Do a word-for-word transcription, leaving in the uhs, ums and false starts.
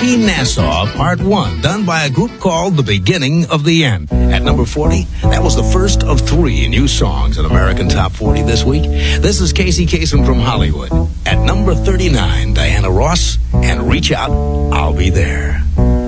Queen Nassau, Part one, done by a group called The Beginning of the End. At number forty, that was the first of three new songs in American Top forty this week. This is Casey Kasem from Hollywood. At number thirty-nine, Diana Ross and Reach Out, I'll Be There.